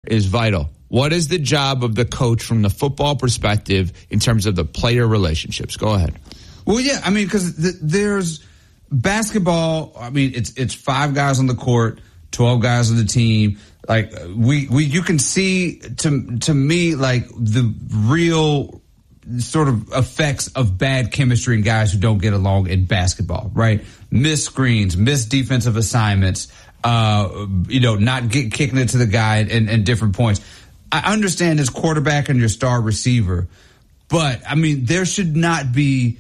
is vital. What is the job of the coach from the football perspective in terms of the player relationships? Go ahead. Well, yeah, I mean, because there's basketball. I mean, it's 5 guys on the court, 12 guys on the team. Like you can see to me like the real sort of effects of bad chemistry in guys who don't get along in basketball, right? Missed screens, missed defensive assignments, not kicking it to the guy and different points. I understand as quarterback and your star receiver, but I mean, there should not be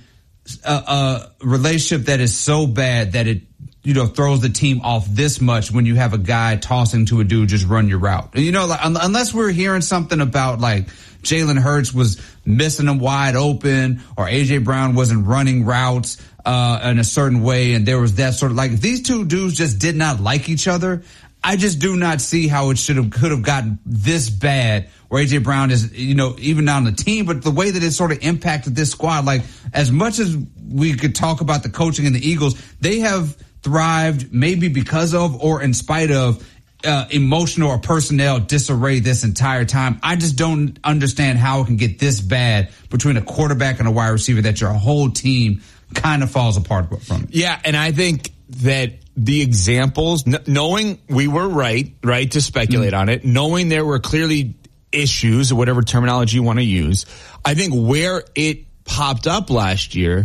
a relationship that is so bad that it, throws the team off this much when you have a guy tossing to a dude, just run your route. Unless we're hearing something about like Jalen Hurts was missing them wide open or A.J. Brown wasn't running routes in a certain way, and there was that sort of like, if these two dudes just did not like each other, I just do not see how it could have gotten this bad where A.J. Brown is, even on the team, but the way that it sort of impacted this squad, like as much as we could talk about the coaching in the Eagles, they have thrived maybe because of or in spite of emotional or personnel disarray this entire time. I just don't understand how it can get this bad between a quarterback and a wide receiver that your whole team kind of falls apart from it. Yeah, and I think that the examples, knowing we were right to speculate on it, knowing there were clearly issues or whatever terminology you want to use, I think where it popped up last year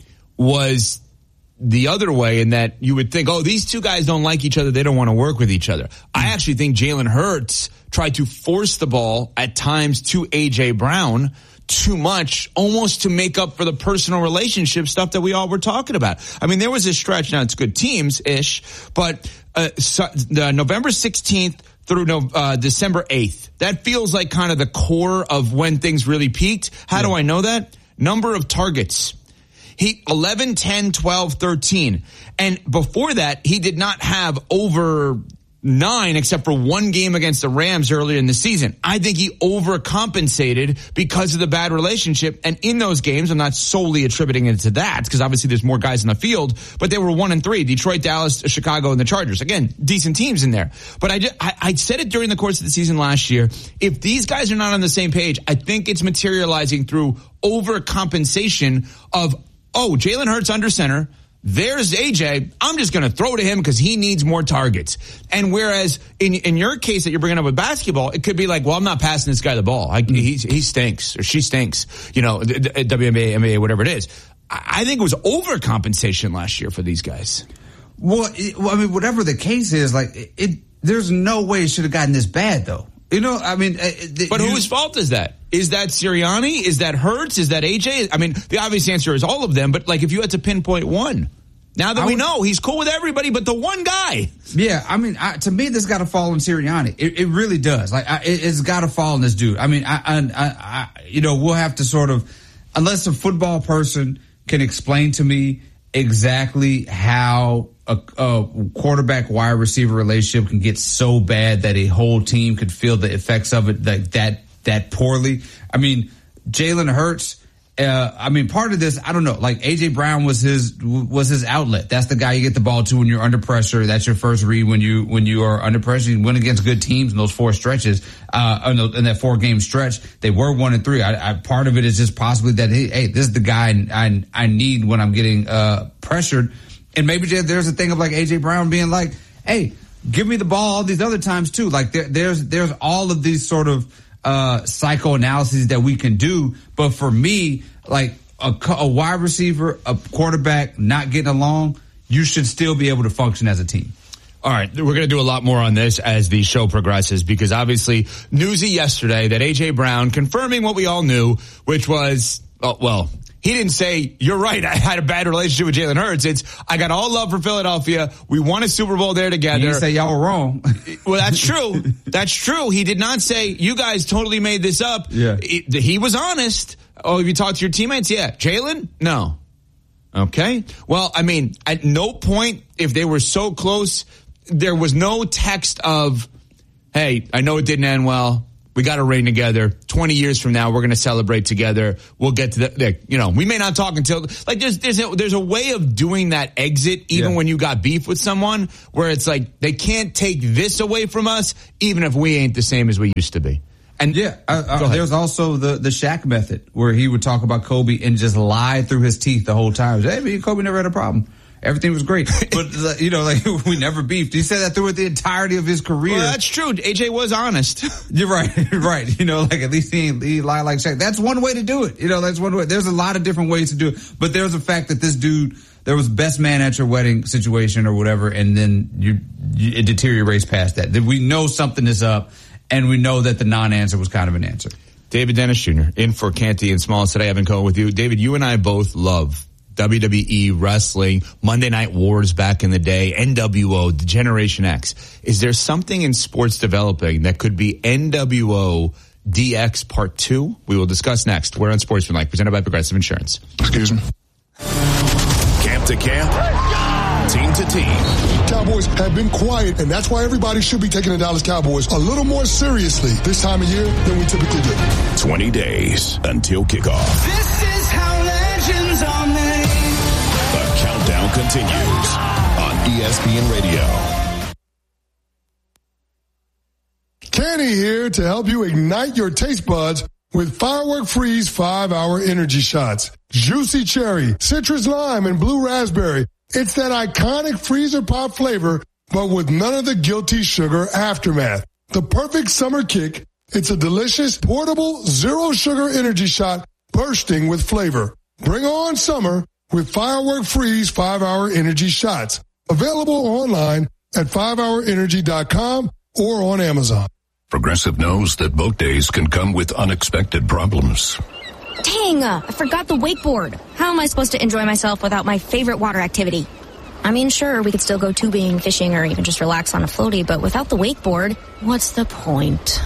was the other way, in that you would think, these two guys don't like each other, they don't want to work with each other. I actually think Jalen Hurts tried to force the ball at times to A.J. Brown too much, almost to make up for the personal relationship stuff that we all were talking about. I mean, there was a stretch, now it's good teams-ish, but November 16th through December 8th, that feels like kind of the core of when things really peaked. How do I know that? Number of targets. 11, 10, 12, 13. And before that, he did not have over 9 except for one game against the Rams earlier in the season. I think he overcompensated because of the bad relationship. And in those games, I'm not solely attributing it to that because obviously there's more guys in the field, but they were 1 and 3. Detroit, Dallas, Chicago, and the Chargers. Again, decent teams in there. But I said it during the course of the season last year. If these guys are not on the same page, I think it's materializing through overcompensation of, Jalen Hurts under center. There's AJ. I'm just going to throw to him because he needs more targets. And whereas in your case that you're bringing up with basketball, it could be like, I'm not passing this guy the ball. He stinks or she stinks, WNBA, NBA, whatever it is. I think it was overcompensation last year for these guys. Well, I mean, whatever the case is, like there's no way it should have gotten this bad, though. But whose fault is that? Is that Sirianni? Is that Hurts? Is that AJ? I mean, the obvious answer is all of them, but like if you had to pinpoint one, now that we know he's cool with everybody, but the one guy. Yeah, I mean, to me, this got to fall on Sirianni. It really does. Like, it's got to fall on this dude. I mean, we'll have to sort of, unless a football person can explain to me exactly how a quarterback wide receiver relationship can get so bad that a whole team could feel the effects of it like that poorly. I mean, Jalen Hurts, part of this, I don't know, like A.J. Brown was his outlet. That's the guy you get the ball to when you're under pressure. That's your first read when you are under pressure. You win against good teams in those 4 stretches, in that 4-game stretch. They were 1 and 3. Part of it is just possibly that, hey, this is the guy I need when I'm getting pressured. And maybe there's a thing of like A.J. Brown being like, hey, give me the ball all these other times too. Like there's all of these sort of psychoanalyses that we can do. But for me, like a wide receiver, a quarterback not getting along, you should still be able to function as a team. All right, we're going to do a lot more on this as the show progresses because obviously newsy yesterday that A.J. Brown confirming what we all knew, which was, he didn't say, you're right, I had a bad relationship with Jalen Hurts. It's, I got all love for Philadelphia. We won a Super Bowl there together. He didn't say y'all were wrong. Well, that's true. That's true. He did not say, you guys totally made this up. Yeah. He was honest. Have you talked to your teammates? Yeah. Jalen? No. Okay. Well, I mean, at no point, if they were so close, there was no text of, hey, I know it didn't end well. We got a ring together. 20 years from now, we're going to celebrate together. We'll get to we may not talk until, like, there's a way of doing that exit, even when you got beef with someone, where it's like, they can't take this away from us, even if we ain't the same as we used to be. And there's also the Shaq method, where he would talk about Kobe and just lie through his teeth the whole time. Hey, me and Kobe never had a problem. Everything was great. But, we never beefed. He said that throughout the entirety of his career. Well, that's true. AJ was honest. You're right. Right. At least he lied like Shaq. That's one way to do it. That's one way. There's a lot of different ways to do it. But there's a fact that this dude, there was best man at your wedding situation or whatever, and then it deteriorates past that. We know something is up, and we know that the non-answer was kind of an answer. David Dennis Jr. in for Canty and Smalls today. Evan Cohen with you. David, you and I both love WWE, wrestling, Monday Night Wars back in the day, NWO, the Generation X. Is there something in sports developing that could be NWO DX Part 2? We will discuss next. We're on Sportsmanlike, presented by Progressive Insurance. Excuse me. Camp to camp, team to team. Cowboys have been quiet, and that's why everybody should be taking the Dallas Cowboys a little more seriously this time of year than we typically do. 20 days until kickoff. This is how legends are made. The countdown continues on ESPN Radio. Kenny here to help you ignite your taste buds with Firework Freeze 5-Hour Energy Shots. Juicy cherry, citrus lime, and blue raspberry. It's that iconic freezer pop flavor, but with none of the guilty sugar aftermath. The perfect summer kick. It's a delicious, portable, zero sugar energy shot bursting with flavor. Bring on summer with Firework Freeze 5-Hour Energy Shots. Available online at 5hourenergy.com or on Amazon. Progressive knows that boat days can come with unexpected problems. Dang, I forgot the wakeboard. How am I supposed to enjoy myself without my favorite water activity? I mean, sure, we could still go tubing, fishing, or even just relax on a floaty, but without the wakeboard, what's the point?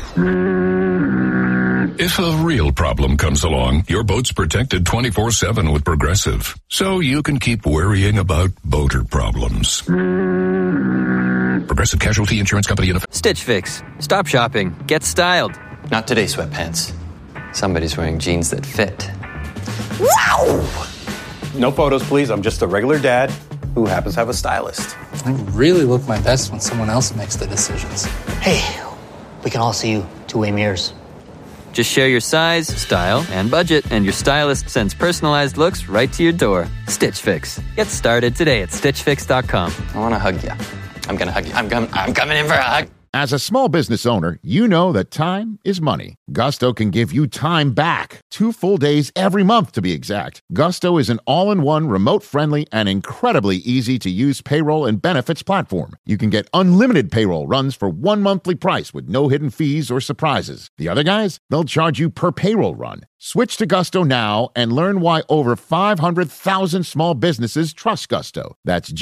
If a real problem comes along, your boat's protected 24/7 with Progressive, so you can keep worrying about boater problems. Progressive Casualty Insurance Company. Stitch Fix. Stop shopping. Get styled. Not today, sweatpants. Somebody's wearing jeans that fit. Wow! No photos, please. I'm just a regular dad who happens to have a stylist. I really look my best when someone else makes the decisions. Hey, we can all see you two-way mirrors. Just share your size, style, and budget, and your stylist sends personalized looks right to your door. Stitch Fix. Get started today at StitchFix.com. I want to hug you. I'm going to hug you. I'm coming in for a hug. As a small business owner, you know that time is money. Gusto can give you time back. 2 full days every month, to be exact. Gusto is an all-in-one, remote-friendly, and incredibly easy-to-use payroll and benefits platform. You can get unlimited payroll runs for one monthly price with no hidden fees or surprises. The other guys, they'll charge you per payroll run. Switch to Gusto now and learn why over 500,000 small businesses trust Gusto. That's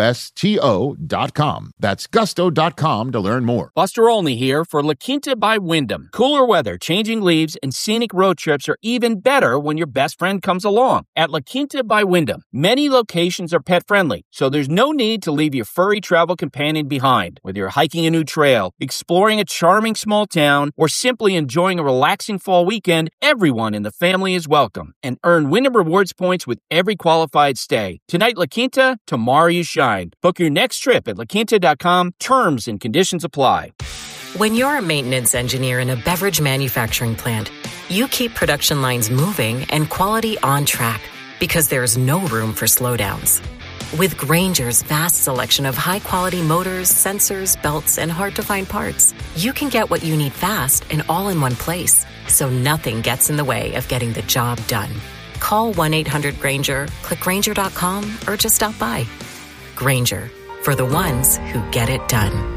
GUSTO.com. That's Gusto.com to learn more. Buster Olney here for La Quinta by Wyndham. Cooler weather, changing leaves, and scenic road trips are even better when your best friend comes along. At La Quinta by Wyndham, many locations are pet-friendly, so there's no need to leave your furry travel companion behind. Whether you're hiking a new trail, exploring a charming small town, or simply enjoying a relaxing fall weekend, everyone in the family is welcome. And earn Wyndham Rewards points with every qualified stay. Tonight, La Quinta, tomorrow you shine. Book your next trip at laquinta.com. Terms and conditions apply. When you're a maintenance engineer in a beverage manufacturing plant, you keep production lines moving and quality on track because there's no room for slowdowns. With Grainger's vast selection of high-quality motors, sensors, belts, and hard-to-find parts, you can get what you need fast and all in one place, so nothing gets in the way of getting the job done. Call 1-800-GRAINGER, click Grainger.com, or just stop by. Grainger, for the ones who get it done.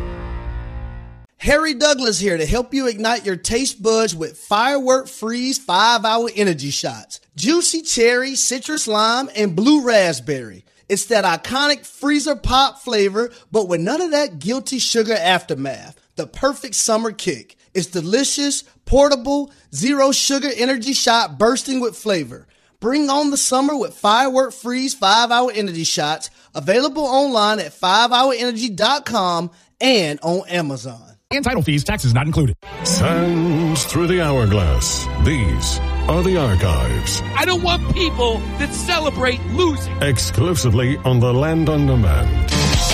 Harry Douglas here to help you ignite your taste buds with Firework Freeze 5-Hour Energy Shots. Juicy cherry, citrus lime, and blue raspberry. It's that iconic freezer pop flavor, but with none of that guilty sugar aftermath. The perfect summer kick. It's delicious, portable, zero sugar energy shot bursting with flavor. Bring on the summer with Firework Freeze 5-Hour Energy Shots. Available online at 5hourenergy.com and on Amazon. and title fees, taxes not included. Sands through the hourglass. These are the archives. I don't want people that celebrate losing. Exclusively on the Land on Demand.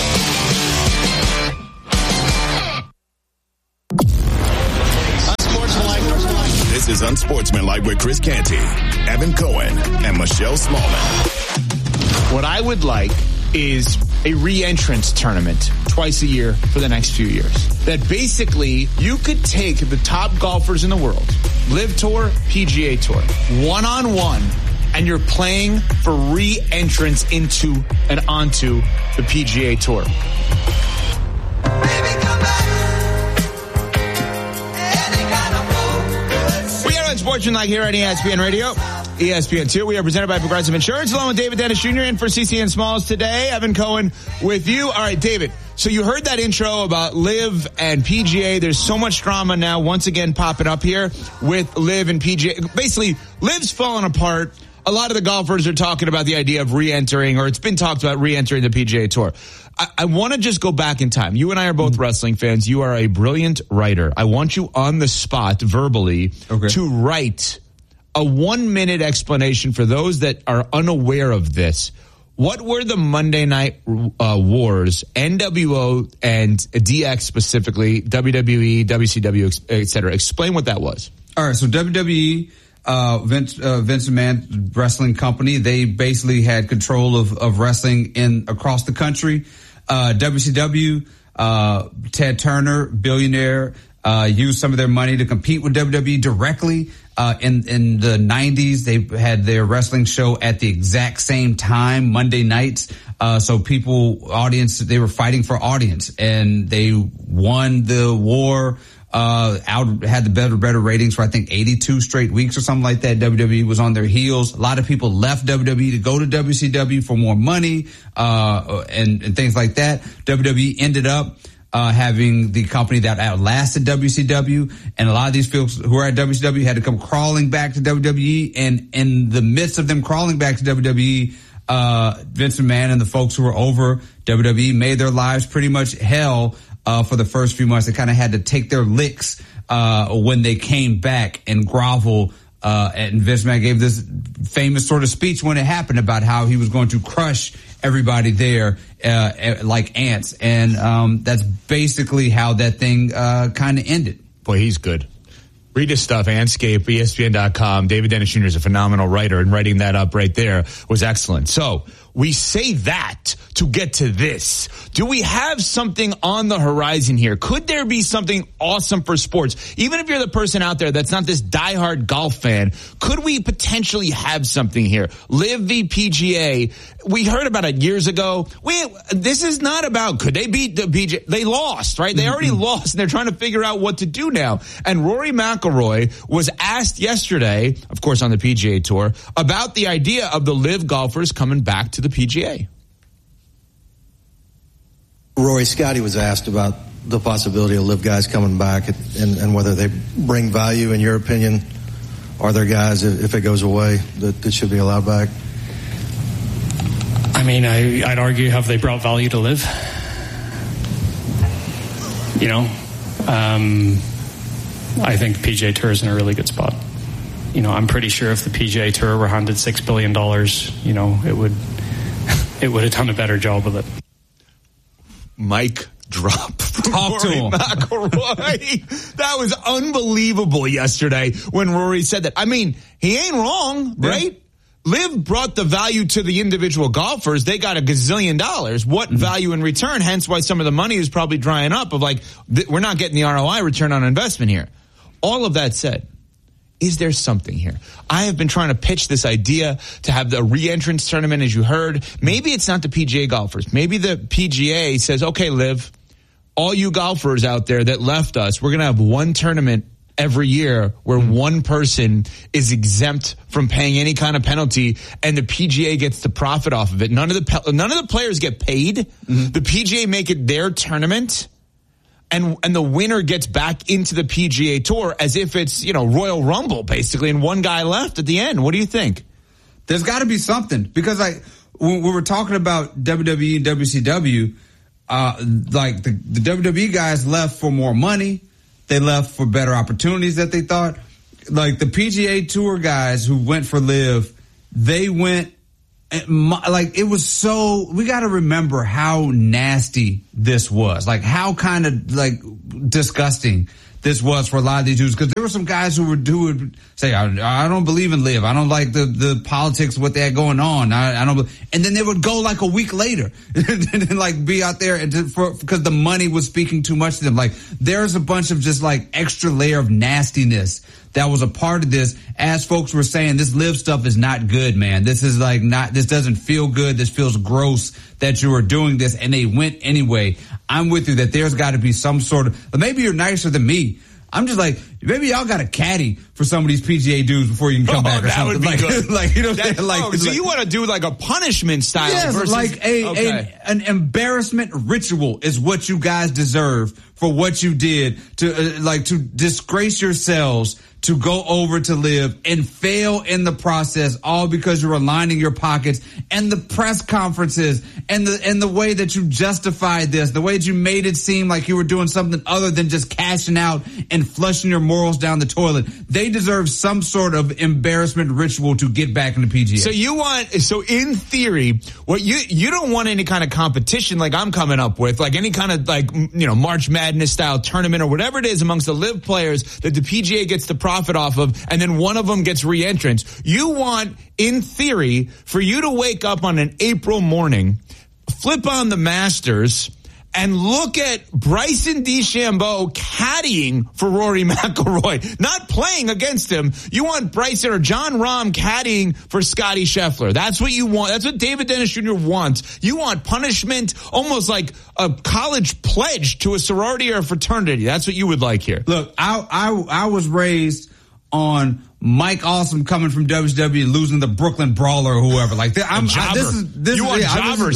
This is Unsportsmanlike with Chris Canty, Evan Cohen, and Michelle Smallman. What I would like is a re-entrance tournament twice a year for the next few years. That basically you could take the top golfers in the world, LIV Tour, PGA Tour, one-on-one, and you're playing for re-entrance into and onto the PGA Tour. Sportsmanlike here on ESPN Radio, ESPN2. We are presented by Progressive Insurance, along with David Dennis Jr. in for CCN Smalls today. Evan Cohen with you. All right, David. So you heard that intro about LIV and PGA. There's so much drama now once again popping up here with LIV and PGA. Basically, LIV's falling apart. A lot of the golfers are talking about the idea of re-entering, or it's been talked about re-entering the PGA Tour. I want to just go back in time. You and I are both wrestling fans. You are a brilliant writer. I want you on the spot verbally to write a 1-minute explanation for those that are unaware of this. What were the Monday Night Wars, NWO and DX specifically, WWE, WCW, et cetera? Explain what that was. All right, so WWE, Vince McMahon wrestling company, they basically had control of wrestling across the country. WCW, Ted Turner, billionaire, used some of their money to compete with WWE directly. In the 90s, they had their wrestling show at the exact same time, Monday nights. So they were fighting for audience, and they won the war. Had the better ratings for I think 82 straight weeks or something like that. WWE was on their heels. A lot of people left WWE to go to WCW for more money, and things like that. WWE ended up having the company that outlasted WCW, and a lot of these folks who are at WCW had to come crawling back to WWE, and in the midst of them crawling back to WWE, Vince McMahon and the folks who were over WWE made their lives pretty much hell. For the first few months, they kind of had to take their licks when they came back and grovel. And Vince McMahon gave this famous sort of speech when it happened about how he was going to crush everybody there like ants. And that's basically how that thing kind of ended. Boy, he's good. Read his stuff, Andscape, ESPN.com. David Dennis Jr. is a phenomenal writer, and writing that up right there was excellent. So we say that to get to this. Do we have something on the horizon here? Could there be something awesome for sports? Even if you're the person out there that's not this diehard golf fan, could we potentially have something here? LIV v PGA. We heard about it years ago. This is not about could they beat the PGA. They lost, right? They already lost, and they're trying to figure out what to do now. And Rory McIlroy was asked yesterday, of course on the PGA Tour, about the idea of the LIV golfers coming back to the PGA. Rory, Scotty was asked about the possibility of LIV guys coming back and whether they bring value. In your opinion, are there guys, if it goes away, that should be allowed back? I mean, I'd argue, have they brought value to LIV? You know, I think PGA Tour is in a really good spot. You know, I'm pretty sure if the PGA Tour were handed $6 billion, you know, it would have done a better job of it. Mic drop. Talk to him. McIlroy. That was unbelievable yesterday when Rory said that. I mean, he ain't wrong, right? LIV brought the value to the individual golfers. They got $1 gazillion. What value in return? Hence why some of the money is probably drying up of like, we're not getting the ROI, return on investment here. All of that said, is there something here? I have been trying to pitch this idea to have the re-entrance tournament, as you heard. Maybe it's not the PGA golfers. Maybe the PGA says, okay, LIV, all you golfers out there that left us, we're going to have one tournament every year where one person is exempt from paying any kind of penalty, and the PGA gets the profit off of it. None of the players get paid. The PGA make it their tournament. And the winner gets back into the PGA Tour as if it's, you know, Royal Rumble, basically, and one guy left at the end. What do you think? There's got to be something. Because when we were talking about WWE and WCW, like the WWE guys left for more money. They left for better opportunities that they thought. Like the PGA Tour guys who went for LIV, they went like it was so. We got to remember how nasty this was. Like how kind of like disgusting this was for a lot of these dudes, because there were some guys who would say, I don't believe in LIV. I don't like the politics, what they had going on. I don't, and then they would go like a week later and like be out there because the money was speaking too much to them. Like there's a bunch of just like extra layer of nastiness that was a part of this. As folks were saying, this LIV stuff is not good, man. This is like this doesn't feel good. This feels gross that you are doing this, and they went anyway. I'm with you that there's got to be some sort of, maybe you're nicer than me. I'm just like, maybe y'all got a caddy for some of these PGA dudes before you can come back or something. That would be good. Like, you know what I'm saying? Like, so you want to do like a punishment style versus... like an embarrassment ritual is what you guys deserve for what you did to disgrace yourselves, to go over to LIV and fail in the process, all because you're aligning your pockets, and the press conferences and the way that you justified this, the way that you made it seem like you were doing something other than just cashing out and flushing your morals down the toilet. They deserve some sort of embarrassment ritual to get back in the PGA. So in theory, what you don't want any kind of competition like I'm coming up with, like any kind of like, March Madness style tournament or whatever it is amongst the LIV players that the PGA gets the profit off of, and then one of them gets re-entrance. You want, in theory, for you to wake up on an April morning, flip on the Masters, and look at Bryson DeChambeau caddying for Rory McIlroy, not playing against him. You want Bryson or John Rahm caddying for Scottie Scheffler. That's what you want. That's what David Dennis Jr. wants. You want punishment, almost like a college pledge to a sorority or a fraternity. That's what you would like here. Look, I was raised on Mike Awesome coming from WCW and losing the Brooklyn Brawler or whoever. Like you want jobbers.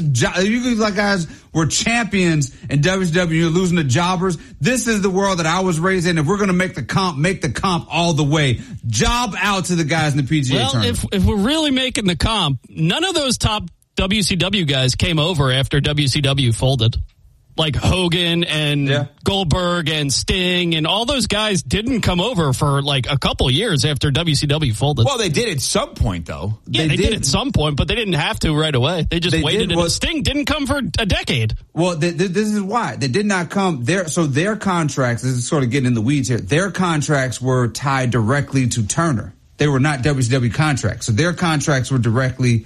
You guys were champions in WCW. You're losing to jobbers. This is the world that I was raised in. If we're going to make the comp all the way. Job out to the guys in the PGA tournament. If we're really making the comp, none of those top WCW guys came over after WCW folded. Like Hogan and Goldberg and Sting and all those guys didn't come over for like a couple years after WCW folded. Well, they did at some point, though. Yeah, they did at some point, but they didn't have to right away. They just waited. And Sting didn't come for a decade. Well, this is why. They did not come there. So their contracts, this is sort of getting in the weeds here, their contracts were tied directly to Turner. They were not WCW contracts. So their contracts were directly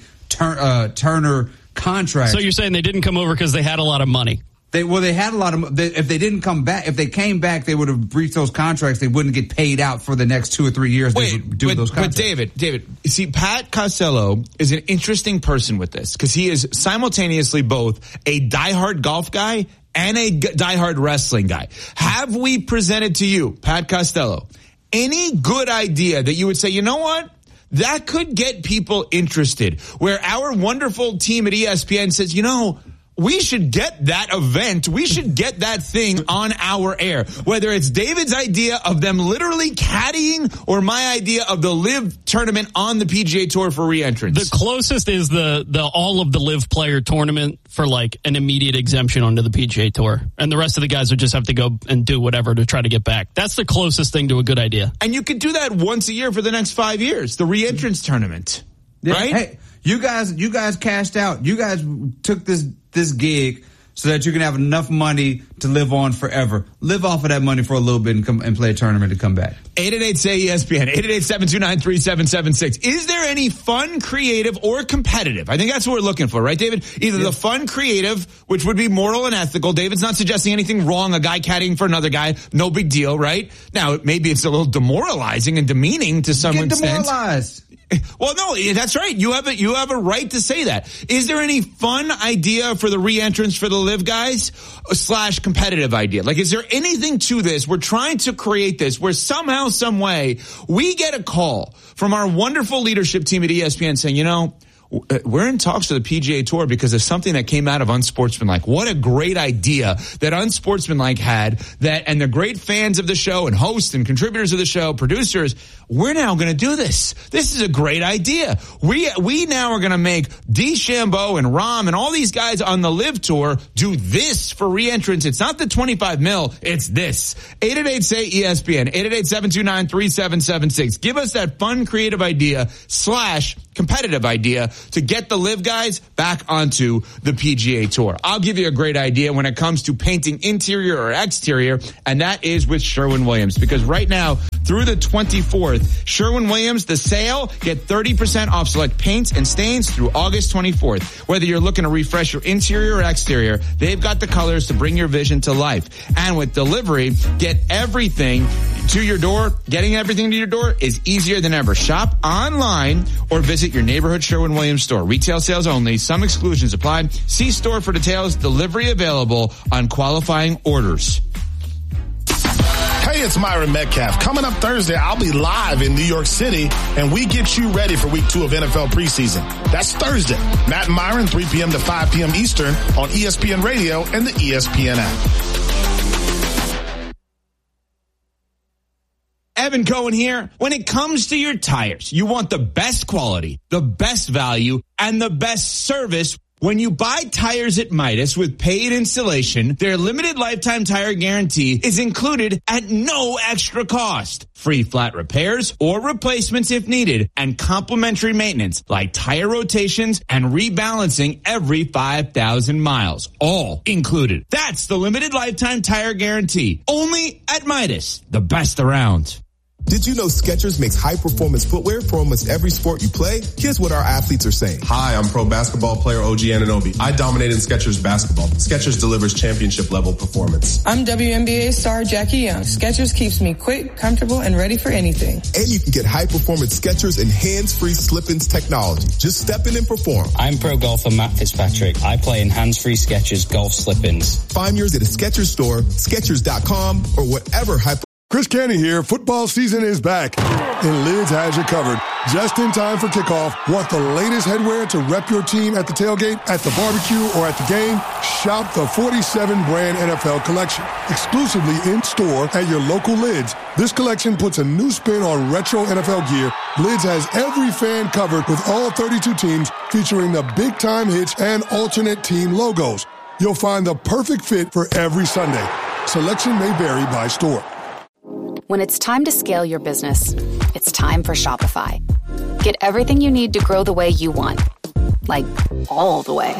Turner contracts. So you're saying they didn't come over because they had a lot of money? They had a lot of. If they didn't come back, if they came back, they would have breached those contracts. They wouldn't get paid out for the next 2 or 3 years. They would do those contracts. But David, you see, Pat Costello is an interesting person with this because he is simultaneously both a diehard golf guy and a diehard wrestling guy. Have we presented to you, Pat Costello, any good idea that you would say, you know what? That could get people interested, where our wonderful team at ESPN says, we should get that event. We should get that thing on our air. Whether it's David's idea of them literally caddying or my idea of the LIV tournament on the PGA Tour for re-entrance. The closest is the all of the LIV player tournament for like an immediate exemption onto the PGA Tour. And the rest of the guys would just have to go and do whatever to try to get back. That's the closest thing to a good idea. And you could do that once a year for the next 5 years, the re-entrance tournament. Yeah, right? Hey, you guys cashed out. You guys took this gig so that you can have enough money to live on forever. Live off of that money for a little bit and play a tournament to come back. 888-SAY-ESPN, 888-729-3776. Is there any fun, creative, or competitive? I think that's what we're looking for, right, David? Either the fun, creative, which would be moral and ethical. David's not suggesting anything wrong. A guy caddying for another guy, no big deal, right? Now, maybe it's a little demoralizing and demeaning to some extent. Demoralized. Well, no, that's right. You have a right to say that. Is there any fun idea for the re-entrance for the LIV guys / competitive idea? Like, is there anything to this? We're trying to create this where somehow, some way, we get a call from our wonderful leadership team at ESPN saying, we're in talks with the PGA Tour because of something that came out of Unsportsmanlike. What a great idea that Unsportsmanlike had, and the great fans of the show and hosts and contributors of the show, producers, we're now going to do this. This is a great idea. We now are going to make DeChambeau and Rahm and all these guys on the LIV Tour do this for re-entrance. It's not the $25 million, it's this. 888-SAY-ESPN, 888-729-3776. Give us that fun, creative idea / competitive idea to get the LIV guys back onto the PGA Tour. I'll give you a great idea when it comes to painting interior or exterior, and that is with Sherwin-Williams, because right now through the 24th, Sherwin-Williams, the sale, get 30% off select paints and stains through August 24th. Whether you're looking to refresh your interior or exterior, they've got the colors to bring your vision to life. And with delivery, get everything to your door. Getting everything to your door is easier than ever. Shop online or visit your neighborhood Sherwin-Williams store. Retail sales only. Some exclusions apply. See store for details. Delivery available on qualifying orders. Hey, it's Myron Metcalf. Coming up Thursday, I'll be live in New York City, and we get you ready for week 2 of NFL preseason. That's Thursday. Matt and Myron, 3 p.m. to 5 p.m. Eastern on ESPN Radio and the ESPN app. Evan Cohen here. When it comes to your tires, you want the best quality, the best value, and the best service. When you buy tires at Midas with paid installation, their limited lifetime tire guarantee is included at no extra cost. Free flat repairs or replacements if needed, and complimentary maintenance like tire rotations and rebalancing every 5,000 miles. All included. That's the limited lifetime tire guarantee. Only at Midas, the best around. Did you know Skechers makes high-performance footwear for almost every sport you play? Here's what our athletes are saying. Hi, I'm pro basketball player OG Anunoby. I dominate in Skechers basketball. Skechers delivers championship-level performance. I'm WNBA star Jackie Young. Skechers keeps me quick, comfortable, and ready for anything. And you can get high-performance Skechers and hands-free slip-ins technology. Just step in and perform. I'm pro golfer Matt Fitzpatrick. I play in hands-free Skechers golf slip-ins. Find yours at a Skechers store, Skechers.com, or whatever Chris Canty here. Football season is back, and Lids has you covered. Just in time for kickoff. Want the latest headwear to rep your team at the tailgate, at the barbecue, or at the game? Shop the 47-brand NFL collection, exclusively in-store at your local Lids. This collection puts a new spin on retro NFL gear. Lids has every fan covered with all 32 teams, featuring the big-time hits and alternate team logos. You'll find the perfect fit for every Sunday. Selection may vary by store. When it's time to scale your business, it's time for Shopify. Get everything you need to grow the way you want. Like, all the way.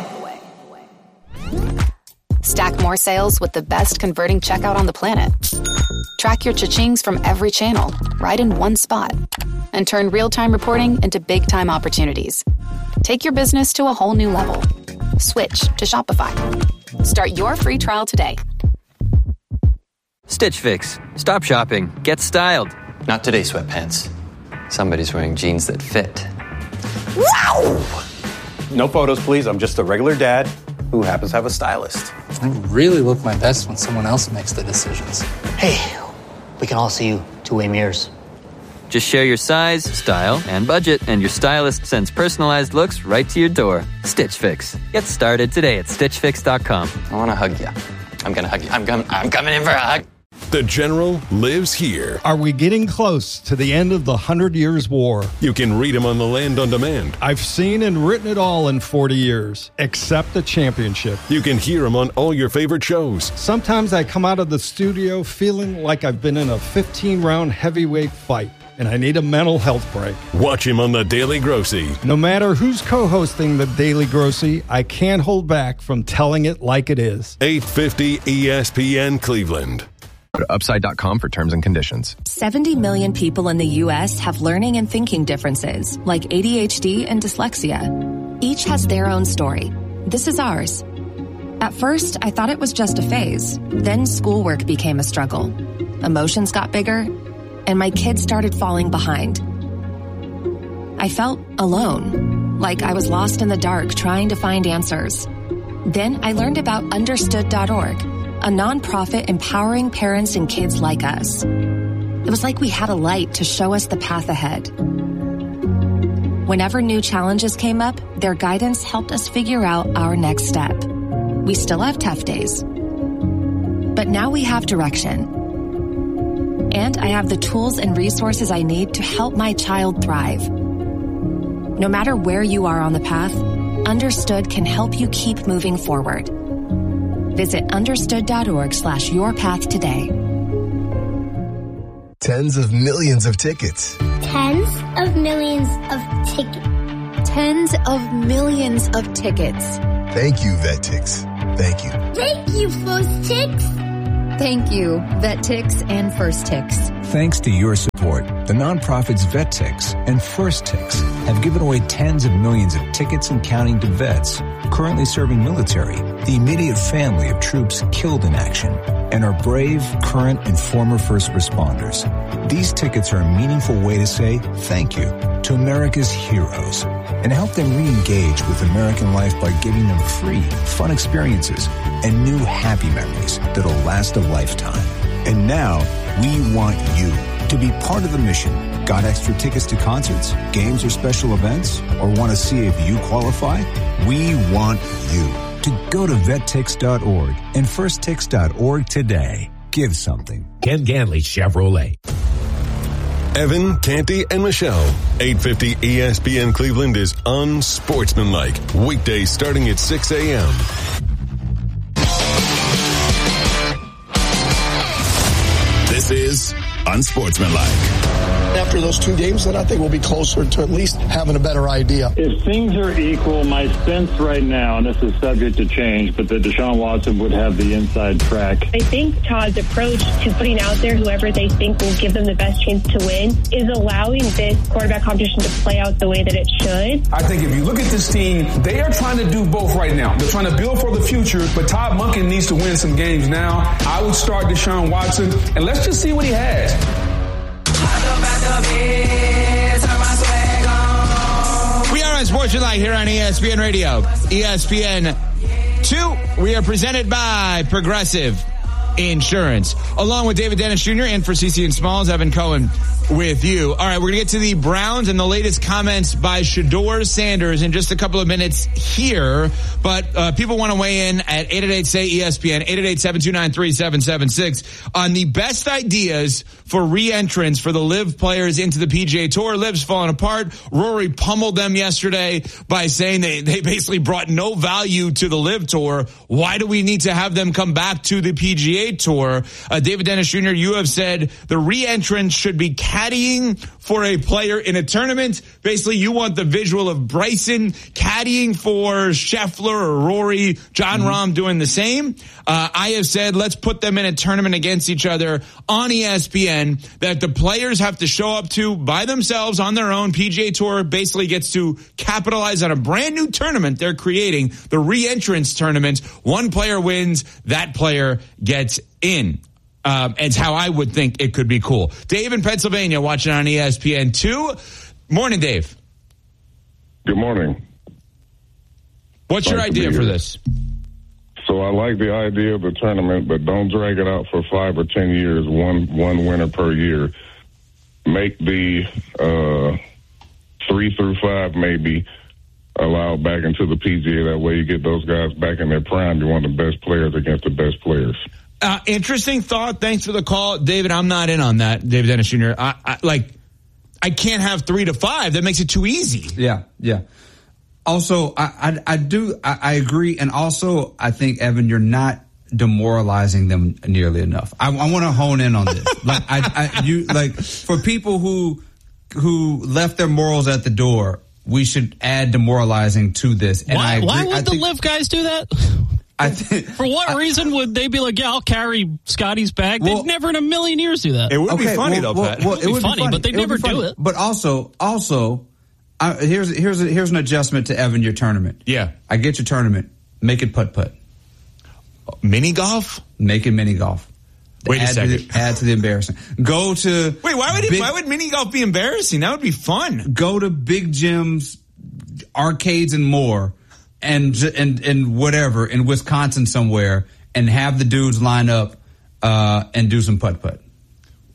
Stack more sales with the best converting checkout on the planet. Track your cha-chings from every channel, right in one spot. And turn real-time reporting into big-time opportunities. Take your business to a whole new level. Switch to Shopify. Start your free trial today. Stitch Fix. Stop shopping. Get styled. Not today, sweatpants. Somebody's wearing jeans that fit. Wow! No photos, please. I'm just a regular dad who happens to have a stylist. I really look my best when someone else makes the decisions. Hey, we can all see you two-way mirrors. Just share your size, style, and budget, and your stylist sends personalized looks right to your door. Stitch Fix. Get started today at StitchFix.com. I want to hug you. I'm going to hug you. I'm coming in for a hug. The General lives here. Are we getting close to the end of the 100 Years' War? You can read him on the Land on Demand. I've seen and written it all in 40 years, except the championship. You can hear him on all your favorite shows. Sometimes I come out of the studio feeling like I've been in a 15-round heavyweight fight, and I need a mental health break. Watch him on The Daily Grossy. No matter who's co-hosting The Daily Grossy, I can't hold back from telling it like it is. 850 ESPN Cleveland. Go to Upside.com for terms and conditions. 70 million people in the U.S. have learning and thinking differences, like ADHD and dyslexia. Each has their own story. This is ours. At first, I thought it was just a phase. Then schoolwork became a struggle. Emotions got bigger, and my kids started falling behind. I felt alone, like I was lost in the dark trying to find answers. Then I learned about Understood.org, a nonprofit empowering parents and kids like us. It was like we had a light to show us the path ahead. Whenever new challenges came up, their guidance helped us figure out our next step. We still have tough days, but now we have direction. And I have the tools and resources I need to help my child thrive. No matter where you are on the path, Understood can help you keep moving forward. Visit understood.org/yourpath today. Tens of millions of tickets. Tens of millions of tickets. Tens of millions of tickets. Thank you, VetTix. Thank you. Thank you, FirstTix. Thank you, VetTix and FirstTix. Thanks to your support, the nonprofits VetTix and FirstTix have given away tens of millions of tickets and counting to vets currently serving military, the immediate family of troops killed in action, and our brave, current, and former first responders. These tickets are a meaningful way to say thank you to America's heroes and help them re-engage with American life by giving them free, fun experiences and new happy memories that'll last a lifetime. And now, we want you to be part of the mission. Got extra tickets to concerts, games, or special events? Or want to see if you qualify? We want you to go to vettix.org and firsttix.org today. Give something. Ken Ganley Chevrolet. Evan, Canty, and Michelle. 850 ESPN Cleveland is unsportsmanlike. Weekdays starting at 6 a.m. This is Unsportsmanlike. After those two games, then I think we'll be closer to at least having a better idea. If things are equal, my sense right now, and this is subject to change, but that Deshaun Watson would have the inside track. I think Todd's approach to putting out there whoever they think will give them the best chance to win is allowing this quarterback competition to play out the way that it should. I think if you look at this team, they are trying to do both right now. They're trying to build for the future, but Todd Monken needs to win some games now. I would start Deshaun Watson, and let's just see what he has. We are on Sportsmanlike here on ESPN Radio. ESPN 2, we are presented by Progressive Insurance. Along with David Dennis Jr. and for CC and Smalls, Evan Cohen with you. All right, we're going to get to the Browns and the latest comments by Shedeur Sanders in just a couple of minutes here. But people want to weigh in at 888-SAY-ESPN, 888-729-3776 on the best ideas for re-entrance for the LIV players into the PGA Tour. LIV's falling apart. Rory pummeled them yesterday by saying they basically brought no value to the LIV Tour. Why do we need to have them come back to the PGA Tour? David Dennis Jr., you have said the re-entrance should be caddying for a player in a tournament. Basically, you want the visual of Bryson caddying for Scheffler or Rory, John Rahm doing the same. I have said let's put them in a tournament against each other on ESPN that the players have to show up to by themselves on their own. PGA Tour basically gets to capitalize on a brand new tournament they're creating, the re-entrance tournament. One player wins, that player gets in. It's how I would think it could be cool. Dave in Pennsylvania watching on ESPN 2. Morning, Dave. Good morning. What's your idea for this? So I like the idea of the tournament, but don't drag it out for 5 or 10 years, one winner per year. Make the 3 through 5 maybe allowed back into the PGA. That way you get those guys back in their prime. You want the best players against the best players. Interesting thought. Thanks for the call, David. I'm not in on that, David Dennis Jr. I can't have 3 to 5. That makes it too easy. Yeah. Also, I agree, and also I think, Evan, you're not demoralizing them nearly enough. I want to hone in on this. For people who left their morals at the door, we should add demoralizing to this. And why would the LIV guys do that? For what reason would they be like, yeah, I'll carry Scotty's bag? They'd never in a million years do that. It would be funny, though, Pat. It would be funny, but they'd never do it. But also, here's an adjustment to Evan, your tournament. Yeah. I get your tournament. Make it putt-putt. Mini golf? Make it mini golf. Wait a second. Add to the embarrassing. Go to... Wait, why would mini golf be embarrassing? That would be fun. Go to big gyms, arcades, and more, and whatever, in Wisconsin somewhere, and have the dudes line up and do some putt-putt.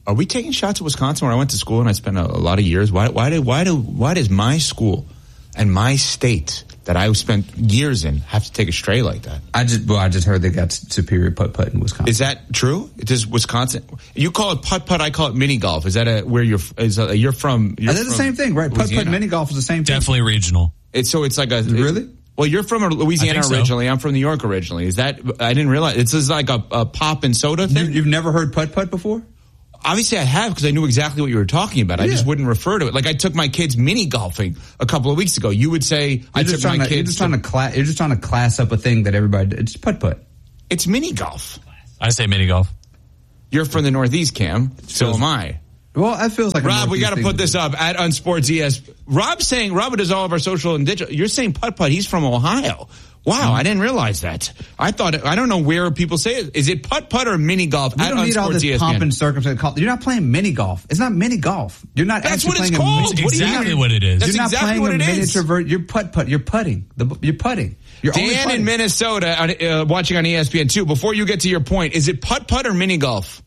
Are we taking shots at Wisconsin where I went to school and I spent a lot of years? Why does my school and my state that I spent years in have to take a stray like that? I just heard they got superior putt-putt in Wisconsin. Is that true? Does Wisconsin? You call it putt-putt, I call it mini golf. Is that where you're from? They're the same thing, right? Putt-putt and mini golf is the same thing. Definitely regional. It's like a really. Well, you're from Louisiana so. originally. I'm from New York originally. Is that? I didn't realize it's just like a pop and soda thing. You've never heard putt-putt before? Obviously, I have because I knew exactly what you were talking about. I just wouldn't refer to it. Like I took my kids mini golfing a couple of weeks ago. You would say I took my kids. You're just trying to class up a thing that everybody. It's putt-putt. It's mini golf. I say mini golf. You're from the Northeast, Cam. So am I. Well, that feels like Rob. We got to put this up at Unsports ES. Rob does all of our social and digital. You're saying putt-putt. He's from Ohio. Wow, I didn't realize that. I don't know where people say it. Is it putt-putt or mini golf? You don't need all this pomp and circumstance. You're not playing mini golf. It's not mini golf. You're not. That's what it's called. That's exactly what it is. That's You're not exactly playing what a it is. miniature. You're putt-putt. You're putting. You're putting. You're only Dan putting. in Minnesota watching on ESPN2. Before you get to your point, is it putt-putt or mini golf?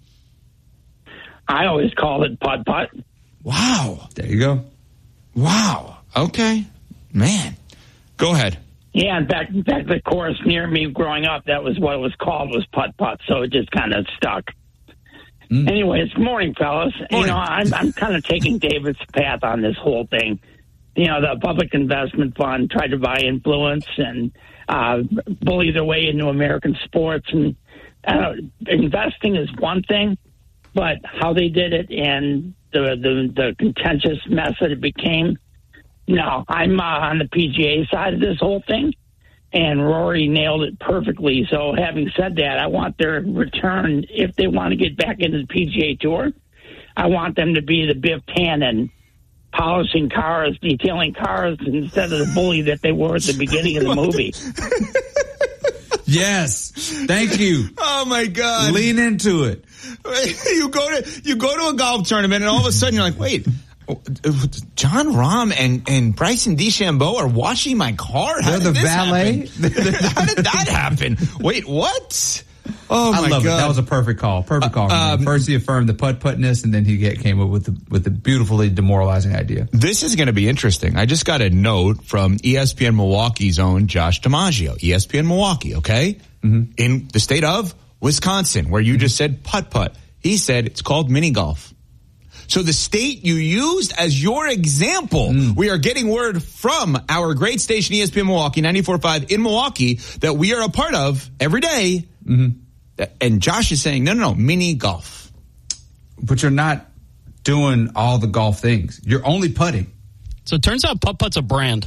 I always call it putt-putt. Wow. There you go. Wow. Okay. Man. Go ahead. Yeah, in fact, the course near me growing up, that was what it was called, was putt-putt, so it just kind of stuck. Anyways, good morning, fellas. Morning. You know, I'm kind of taking David's path on this whole thing. You know, the Public Investment Fund tried to buy influence and bully their way into American sports. And investing is one thing, but how they did it and the contentious mess that it became. No, I'm on the PGA side of this whole thing, and Rory nailed it perfectly. So having said that, I want their return, if they want to get back into the PGA Tour, I want them to be the Biff Tannen, polishing cars, detailing cars, instead of the bully that they were at the beginning of the movie. Yes. Thank you. Oh, my God. Lean into it. You go to a golf tournament, and all of a sudden you're like, wait, John Rahm and Bryson DeChambeau are washing my car? They're the valet? How did that happen? Wait, what? Oh, my God. I love it. That was a perfect call. Perfect call. First he affirmed the putt-puttness, and then he came up with the beautifully demoralizing idea. This is going to be interesting. I just got a note from ESPN Milwaukee's own Josh DiMaggio. ESPN Milwaukee, okay? Mm-hmm. In the state of Wisconsin, where you just said putt-putt. He said it's called mini golf. So the state you used as your example, we are getting word from our great station, ESPN Milwaukee, 94.5 in Milwaukee, that we are a part of every day. Mm-hmm. And Josh is saying, no, mini golf. But you're not doing all the golf things. You're only putting. So it turns out putt-putt's a brand.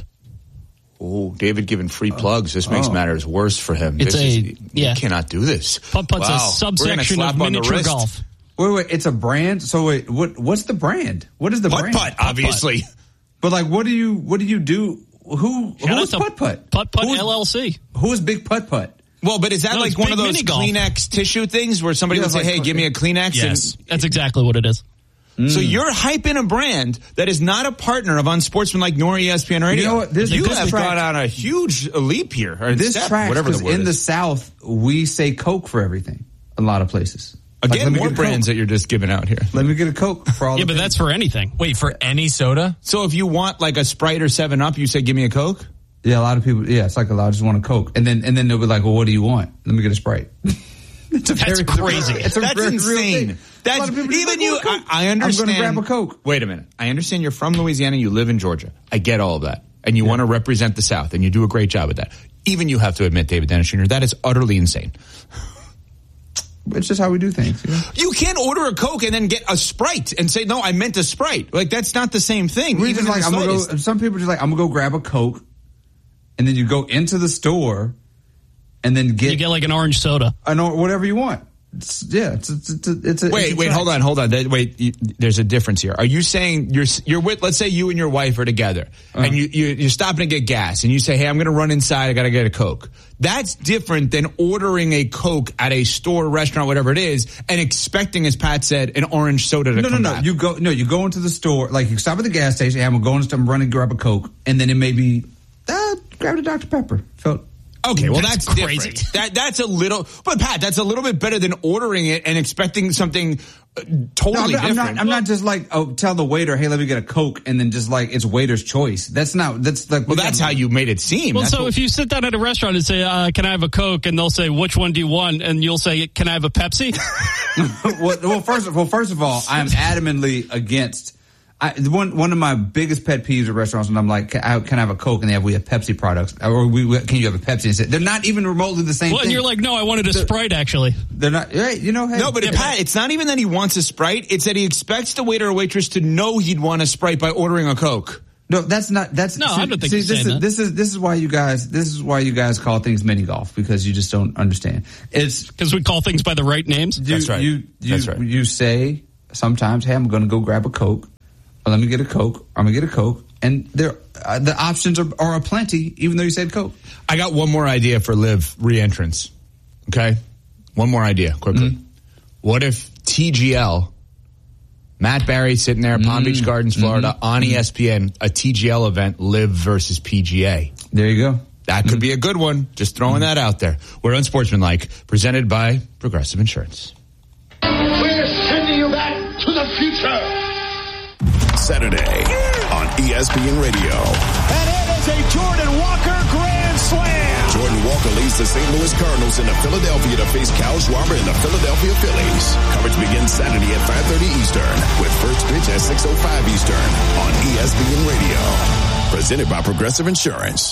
Oh, David giving free plugs. This makes matters worse for him. You cannot do this. Putt-putt's a subsection of miniature golf. Wait, it's a brand? So wait, what's the brand? What is the brand? Putt-putt, obviously. But like, what do you do? Who's Putt-putt? Putt-putt LLC. Who is Big Putt-putt? Well, but is that like one of those Kleenex tissue things where somebody would say, hey, give me a Kleenex? Yes, that's exactly what it is. So you're hyping a brand that is not a partner of Unsportsmanlike nor ESPN Radio. You know what? You have gone on a huge leap here. This track, because in the South, we say Coke for everything. A lot of places. Again, more brands that you're just giving out here. Let me get a Coke for all. Yeah, but that's for anything. Wait, for any soda? So if you want like a Sprite or 7-Up, you say, give me a Coke? Yeah, a lot of people. Yeah, it's like a lot just want a Coke, and then they'll be like, well, what do you want? Let me get a Sprite. That's crazy. That's insane. That's even you. I understand. I'm going to grab a Coke. Wait a minute. I understand you're from Louisiana. You live in Georgia. I get all of that, and you want to represent the South, and you do a great job at that. Even you have to admit, David Dennis Jr., that is utterly insane. It's just how we do things. You know? You can't order a Coke and then get a Sprite and say, no, I meant a Sprite. Like, that's not the same thing. Even like, some people just like, I'm going to go grab a Coke, and then you go into the store, and then you get like an orange soda. Whatever you want. Wait, hold on. There's a difference here. Are you saying you're with, let's say you and your wife are together, and you're stopping to get gas, and you say, hey, I'm going to run inside, I got to get a Coke. That's different than ordering a Coke at a store, restaurant, whatever it is, and expecting, as Pat said, an orange soda to come back. You go into the store, like you stop at the gas station, hey, I'm going to run and grab a Coke, and then it may be, grab a Dr. Pepper. Okay, well that's crazy. That's a little, but Pat, that's a little bit better than ordering it and expecting something totally different. I'm not just like, tell the waiter, hey, let me get a Coke, and then just like it's waiter's choice. That's how you made it seem. Well, so if you sit down at a restaurant and say, can I have a Coke? And they'll say, which one do you want? And you'll say, can I have a Pepsi? First of all, I'm adamantly against. One of my biggest pet peeves at restaurants when I'm like, can I have a Coke? And we have Pepsi products, or can you have a Pepsi? And say, they're not even remotely the same thing. And you're like, no, I wanted a Sprite actually. They're not. Hey, no, but Pat, it's not even that he wants a Sprite. It's that he expects the waiter or waitress to know he'd want a Sprite by ordering a Coke. No, that's not. I don't think this is why you guys call things mini golf, because you just don't understand. It's because we call things by the right names. That's right. You say sometimes, hey, I'm going to go grab a Coke. Let me get a Coke. I'm going to get a Coke. And the options are aplenty, even though you said Coke. I got one more idea for Liv re-entrance. Okay? One more idea, quickly. Mm-hmm. What if TGL, Matt Barry sitting there, Palm Beach Gardens, Florida, on ESPN, a TGL event, Liv versus PGA. There you go. That could be a good one. Just throwing that out there. We're Unsportsmanlike, presented by Progressive Insurance. We're sending you back to the future. Saturday on ESPN Radio. And it is a Jordan Walker grand slam. Jordan Walker leads the St. Louis Cardinals into Philadelphia to face Kyle Schwarber and the Philadelphia Phillies. Coverage begins Saturday at 5:30 Eastern with first pitch at 6:05 Eastern on ESPN Radio. Presented by Progressive Insurance.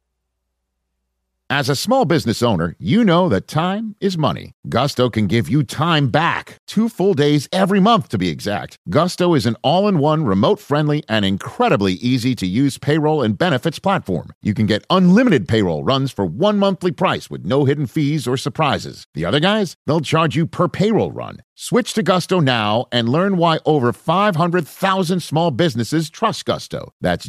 As a small business owner, you know that time is money. Gusto can give you time back. 2 full days every month, to be exact. Gusto is an all-in-one, remote-friendly, and incredibly easy-to-use payroll and benefits platform. You can get unlimited payroll runs for one monthly price with no hidden fees or surprises. The other guys, they'll charge you per payroll run. Switch to Gusto now and learn why over 500,000 small businesses trust Gusto. That's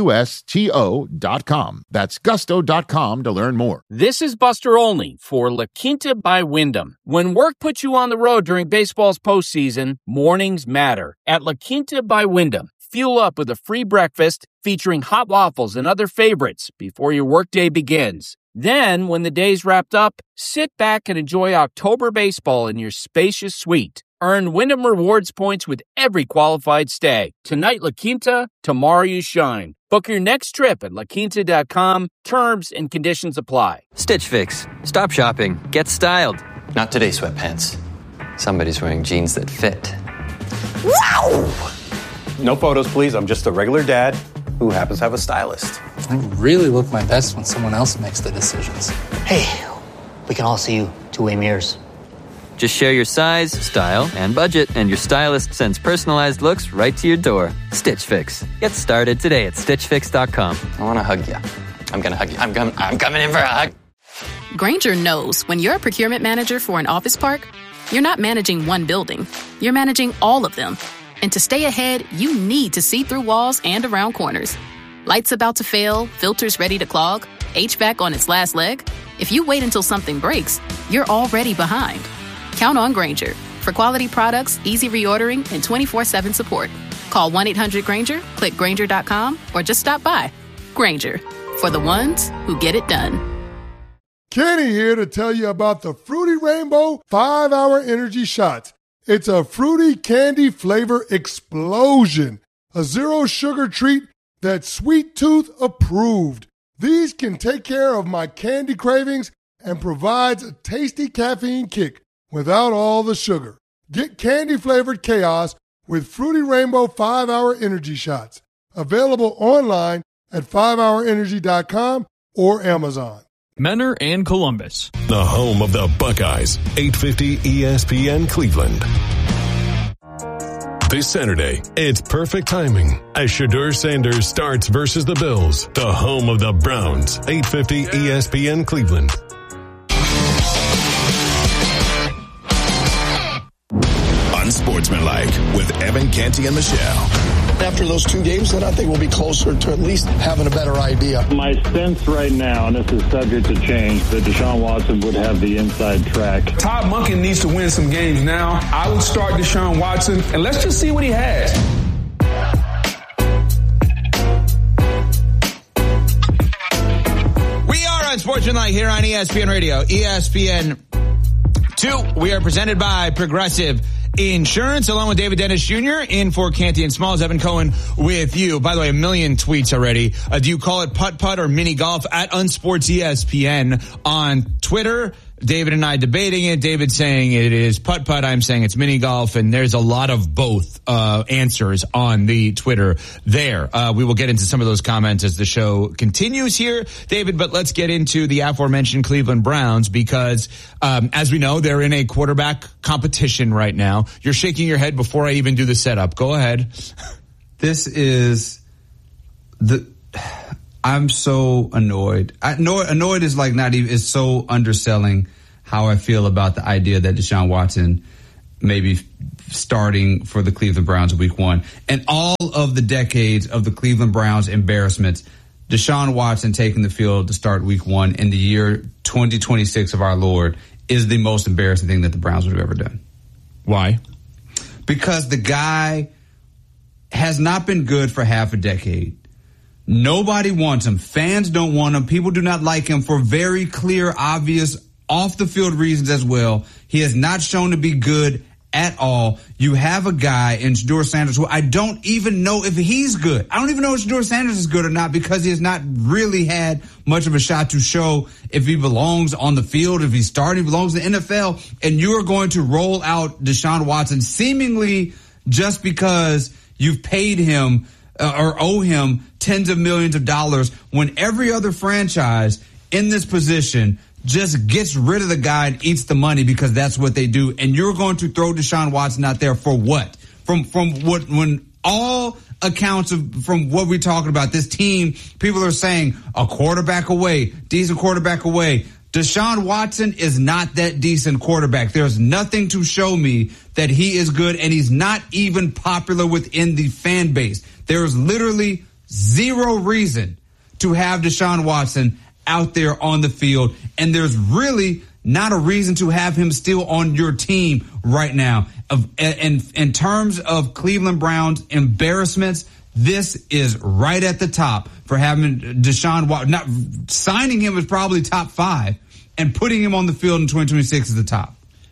GUSTO.com. That's gusto.com to learn more. This is Buster Olney for La Quinta by Wyndham. When work puts you on the road during baseball's postseason, mornings matter. At La Quinta by Wyndham, fuel up with a free breakfast featuring hot waffles and other favorites before your workday begins. Then, when the day's wrapped up, sit back and enjoy October baseball in your spacious suite. Earn Wyndham Rewards points with every qualified stay. Tonight, La Quinta, tomorrow you shine. Book your next trip at laquinta.com. Terms and conditions apply. Stitch Fix. Stop shopping. Get styled. Not today, sweatpants. Somebody's wearing jeans that fit. Wow! No photos, please. I'm just a regular dad who happens to have a stylist. I really look my best when someone else makes the decisions. Hey, we can all see you two-way mirrors. Just share your size, style, and budget, and your stylist sends personalized looks right to your door. Stitch Fix. Get started today at StitchFix.com. I want to hug you. I'm going to hug you. I'm coming in for a hug. Grainger knows when you're a procurement manager for an office park, you're not managing one building. You're managing all of them. And to stay ahead, you need to see through walls and around corners. Lights about to fail, filters ready to clog, HVAC on its last leg. If you wait until something breaks, you're already behind. Count on Grainger for quality products, easy reordering, and 24/7 support. Call 1-800-GRAINGER, click Grainger.com, or just stop by. Grainger, for the ones who get it done. Kenny here to tell you about the Fruity Rainbow 5-Hour Energy Shots. It's a fruity candy flavor explosion. A zero-sugar treat that's Sweet Tooth approved. These can take care of my candy cravings and provides a tasty caffeine kick without all the sugar. Get candy-flavored chaos with Fruity Rainbow 5-Hour Energy Shots. Available online at 5hourenergy.com or Amazon. Menor and Columbus. The home of the Buckeyes, 850 ESPN Cleveland. This Saturday, it's perfect timing as Shedeur Sanders starts versus the Bills, the home of the Browns, 850 ESPN Cleveland. Unsportsmanlike with Evan Canty and Michelle. After those 2 games, then I think we'll be closer to at least having a better idea. My sense right now, and this is subject to change, that Deshaun Watson would have the inside track. Todd Monken needs to win some games now. I would start Deshaun Watson, and let's just see what he has. Unsportsmanlike here on ESPN Radio. ESPN 2. We are presented by Progressive Insurance, along with David Dennis Jr. in for Canty and Smalls. Evan Cohen with you. By the way, 1 million tweets already. Do you call it putt-putt or mini golf? At Unsports ESPN on Twitter. David and I debating it. David saying it is putt-putt. I'm saying it's mini golf. And there's a lot of both answers on the Twitter there. We will get into some of those comments as the show continues here, David. But let's get into the aforementioned Cleveland Browns because, as we know, they're in a quarterback competition right now. You're shaking your head before I even do the setup. Go ahead. This is I'm so annoyed. Annoyed is like not even, is so underselling how I feel about the idea that Deshaun Watson may be starting for the Cleveland Browns week 1. And all of the decades of the Cleveland Browns embarrassments, Deshaun Watson taking the field to start week 1 in the year 2026 of our Lord is the most embarrassing thing that the Browns would have ever done. Why? Because the guy has not been good for half a decade. Nobody wants him. Fans don't want him. People do not like him for very clear, obvious, off-the-field reasons as well. He has not shown to be good at all. You have a guy in Shedeur Sanders who I don't even know if he's good. I don't even know if Shedeur Sanders is good or not because he has not really had much of a shot to show if he belongs on the field, if he's starting, belongs in the NFL. And you are going to roll out Deshaun Watson seemingly just because you've paid him or owe him tens of millions of dollars when every other franchise in this position just gets rid of the guy and eats the money because that's what they do. And you're going to throw Deshaun Watson out there for what? From what, when all accounts from what we're talking about, this team, people are saying a quarterback away, decent quarterback away. Deshaun Watson is not that decent quarterback. There's nothing to show me that he is good, and he's not even popular within the fan base. There is literally zero reason to have Deshaun Watson out there on the field, and there's really not a reason to have him still on your team right now. In terms of Cleveland Browns embarrassments, this is right at the top for having Deshaun Watson. Not signing him is probably top 5, and putting him on the field in 2026 is the top.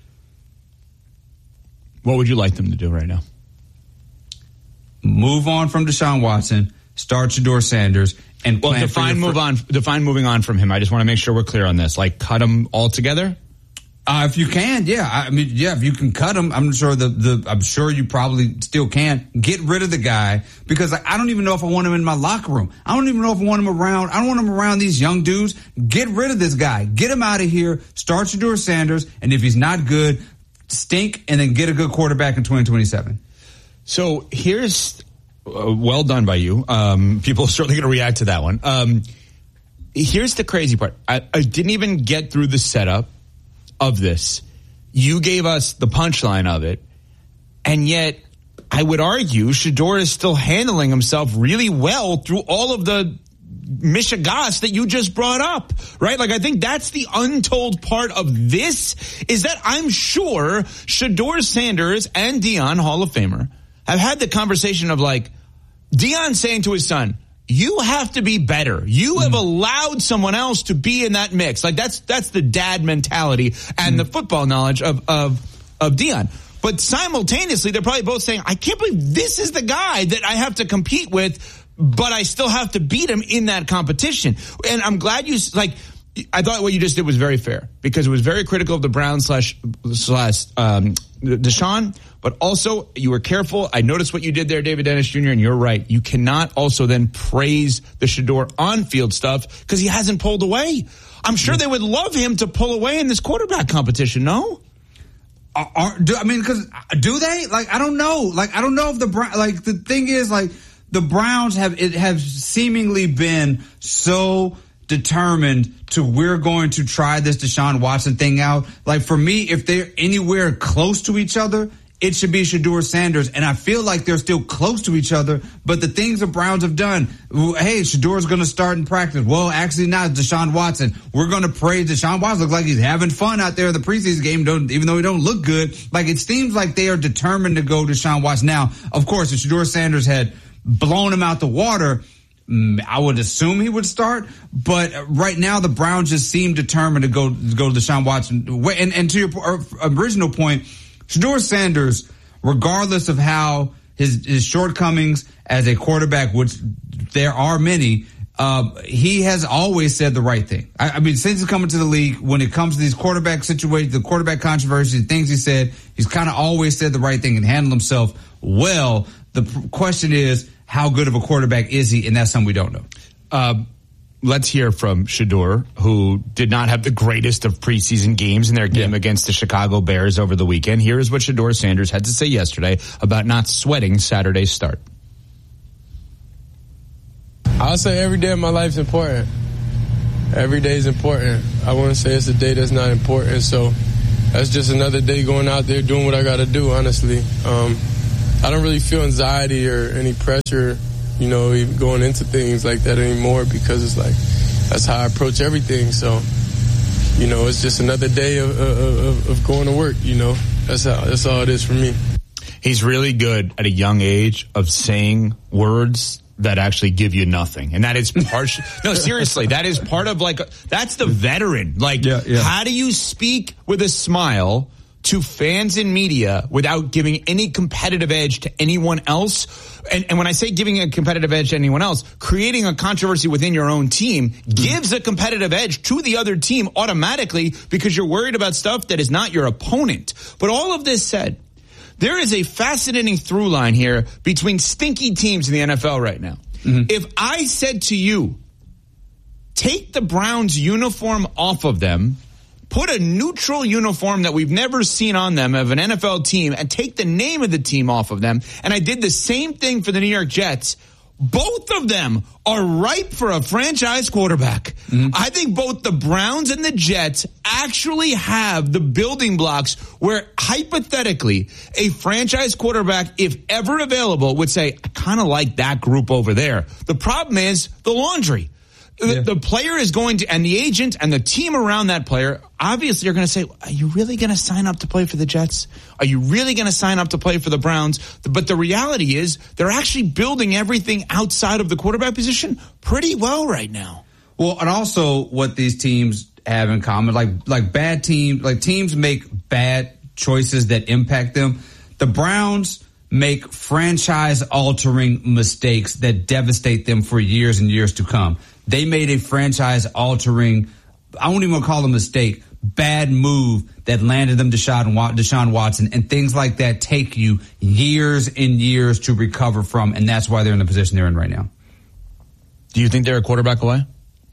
What would you like them to do right now? Move on from Deshaun Watson, start Shedeur Sanders, and define moving on from him. I just want to make sure we're clear on this. Like, cut him altogether? If you can, yeah. I mean, yeah, if you can cut him, I'm sure I'm sure you probably still can. Get rid of the guy because I don't even know if I want him in my locker room. I don't even know if I want him around. I don't want him around these young dudes. Get rid of this guy. Get him out of here. Start Shedeur Sanders, and if he's not good, stink, and then get a good quarterback in 2027. So here's well done by you. People are certainly going to react to that one. Here's the crazy part. I didn't even get through the setup of this. You gave us the punchline of it, and yet I would argue Shedeur is still handling himself really well through all of the mishigas that you just brought up, right? Like, I think that's the untold part of this, is that I'm sure Shedeur Sanders and Deion, Hall of Famer, have had the conversation of like, Deion saying to his son, you have to be better. You have allowed someone else to be in that mix. Like, that's the dad mentality and the football knowledge of Deion. But simultaneously, they're probably both saying, I can't believe this is the guy that I have to compete with, but I still have to beat him in that competition. And I'm glad I thought what you just did was very fair because it was very critical of the Browns slash Deshaun, but also you were careful. I noticed what you did there, David Dennis Jr., and you're right. You cannot also then praise the Shedeur on-field stuff because he hasn't pulled away. I'm sure they would love him to pull away in this quarterback competition, no? Because do they? Like, I don't know. Like, I don't know if the thing is, like, the Browns have seemingly been so determined to we're going to try this Deshaun Watson thing out. Like, for me, if they're anywhere close to each other, it should be Shedeur Sanders. And I feel like they're still close to each other. But the things the Browns have done, hey, Shadeur's going to start in practice. Well, actually not Deshaun Watson. We're going to praise Deshaun Watson. Looks like he's having fun out there in the preseason game, even though he don't look good. Like, it seems like they are determined to go Deshaun Watson. Now, of course, if Shedeur Sanders had blown him out the water, I would assume he would start. But right now, the Browns just seem determined to go to Deshaun Watson. And to your original point, Shedeur Sanders, regardless of how his shortcomings as a quarterback, which there are many, he has always said the right thing. I mean, since he's coming to the league, when it comes to these quarterback situations, the quarterback controversy, the things he said, he's kind of always said the right thing and handled himself well. The question is, how good of a quarterback is he? And that's something we don't know. Let's hear from Shedeur, who did not have the greatest of preseason games in their game against the Chicago Bears over the weekend. Here is what Shedeur Sanders had to say yesterday about not sweating Saturday's start. I'll say every day of my life is important. Every day is important. I wouldn't say it's a day that's not important. So that's just another day going out there doing what I got to do, honestly. I don't really feel anxiety or any pressure, even going into things like that anymore, because it's like that's how I approach everything. So, it's just another day of going to work, That's all it is for me. He's really good at a young age of saying words that actually give you nothing. And that is partial. No, seriously, that is part of that's the veteran. How do you speak with a smile to fans and media without giving any competitive edge to anyone else? And when I say giving a competitive edge to anyone else, creating a controversy within your own team gives a competitive edge to the other team automatically, because you're worried about stuff that is not your opponent. But all of this said, there is a fascinating through line here between stinky teams in the NFL right now. Mm-hmm. If I said to you, take the Browns uniform off of them, put a neutral uniform that we've never seen on them of an NFL team, and take the name of the team off of them, and I did the same thing for the New York Jets, both of them are ripe for a franchise quarterback. Mm-hmm. I think both the Browns and the Jets actually have the building blocks where, hypothetically, a franchise quarterback, if ever available, would say, I kind of like that group over there. The problem is the laundry. The player is going to, and the agent and the team around that player, obviously are going to say, are you really going to sign up to play for the Jets? Are you really going to sign up to play for the Browns? But the reality is they're actually building everything outside of the quarterback position pretty well right now. Well, and also what these teams have in common, like bad teams, like teams make bad choices that impact them. The Browns make franchise-altering mistakes that devastate them for years and years to come. They made a franchise-altering, I won't even call it a mistake, bad move that landed them Deshaun Watson, and things like that take you years and years to recover from, and that's why they're in the position they're in right now. Do you think they're a quarterback away?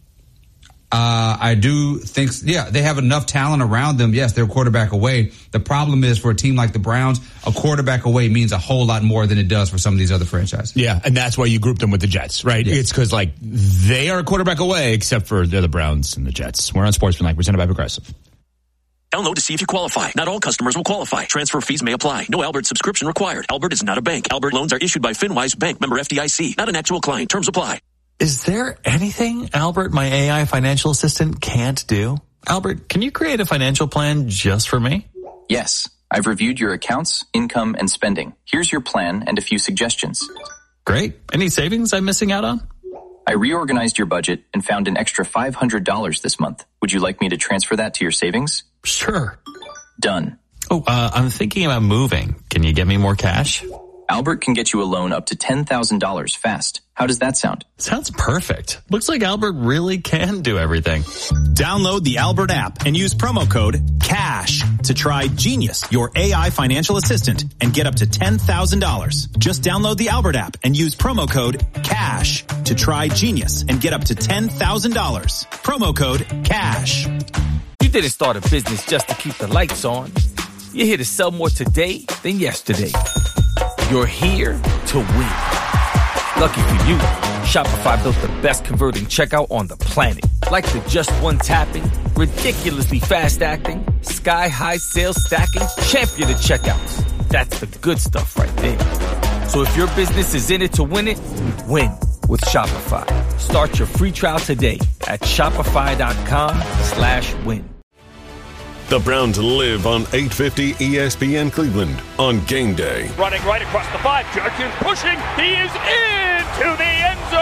I do think, they have enough talent around them. Yes, they're a quarterback away. The problem is, for a team like the Browns, a quarterback away means a whole lot more than it does for some of these other franchises. Yeah, and that's why you group them with the Jets, right? Yes. It's because, they are a quarterback away, except for they're the Browns and the Jets. We're on Sportsmanlike, presented by Progressive. Download to see if you qualify. Not all customers will qualify. Transfer fees may apply. No Albert subscription required. Albert is not a bank. Albert loans are issued by FinWise Bank, member FDIC. Not an actual client. Terms apply. Is there anything Albert, my AI financial assistant, can't do? Albert, can you create a financial plan just for me? Yes. I've reviewed your accounts, income, and spending. Here's your plan and a few suggestions. Great. Any savings I'm missing out on? I reorganized your budget and found an extra $500 this month. Would you like me to transfer that to your savings? Sure. Done. Oh, I'm thinking about moving. Can you get me more cash? Albert can get you a loan up to $10,000 fast. How does that sound? Sounds perfect. Looks like Albert really can do everything. Download the Albert app and use promo code CASH to try Genius, your AI financial assistant, and get up to $10,000. Just download the Albert app and use promo code CASH to try Genius and get up to $10,000. Promo code CASH. You didn't start a business just to keep the lights on. You're here to sell more today than yesterday. You're here to win. Lucky for you, Shopify built the best converting checkout on the planet. Like the just one tapping, ridiculously fast acting, sky-high sales stacking, champion of checkouts. That's the good stuff right there. So if your business is in it to win it, win with Shopify. Start your free trial today at shopify.com/win. The Browns live on 850 ESPN Cleveland on game day. Running right across the 5, Jurgens pushing, he is into the end zone!